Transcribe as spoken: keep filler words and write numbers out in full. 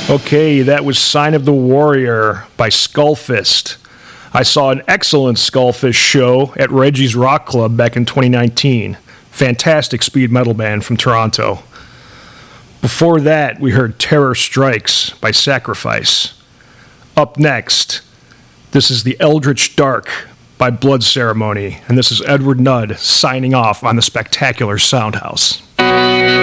Okay, that was Sign of the Warrior by Skullfist. I saw an excellent Skullfist show at Reggie's Rock Club back in twenty nineteen. Fantastic speed metal band from Toronto. Before that, we heard Terror Strikes by Sacrifice. Up next, this is The Eldritch Dark by Blood Ceremony, and this is Edward Nudd signing off on the Spectacular Soundhouse.